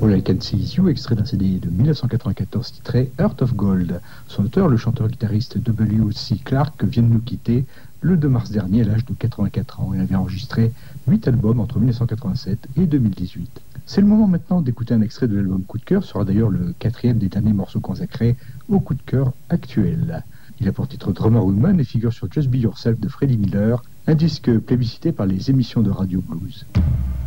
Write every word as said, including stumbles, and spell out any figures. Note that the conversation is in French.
All I Can See Is You, extrait d'un C D de dix-neuf cent quatre-vingt-quatorze titré Heart of Gold. Son auteur, le chanteur-guitariste W C Clark, vient de nous quitter le deux mars dernier à l'âge de quatre-vingt-quatre ans. Il avait enregistré huit albums entre dix-neuf cent quatre-vingt-sept et deux mille dix-huit. C'est le moment maintenant d'écouter un extrait de l'album Coup de cœur, ce sera d'ailleurs le quatrième des derniers morceaux consacrés au coup de cœur actuel. Il a pour titre Drummer Woman et figure sur Just Be Yourself de Freddie Miller, un disque plébiscité par les émissions de radio blues.